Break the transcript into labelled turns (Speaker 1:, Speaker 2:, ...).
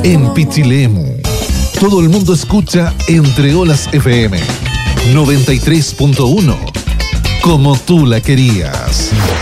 Speaker 1: En Pichilemu, todo el mundo escucha Entre Olas FM 93.1, como tú la querías.